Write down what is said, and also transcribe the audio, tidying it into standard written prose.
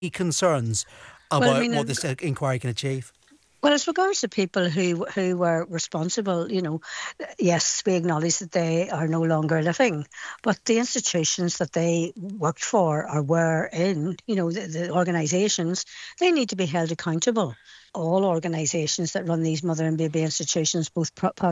concerns Well, I about what mean, this inquiry can achieve? well, as regards to people who were responsible, yes, we acknowledge that they are no longer living, but the institutions that they worked for or were in, the organisations, they need to be held accountable. All organisations that run these mother and baby institutions, both